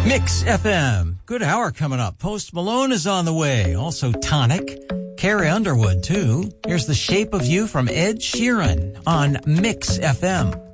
Mix FM. Good hour coming up. Post Malone is on the way. Also Tonic. Carrie Underwood, too. Here's The Shape of You from Ed Sheeran on Mix FM.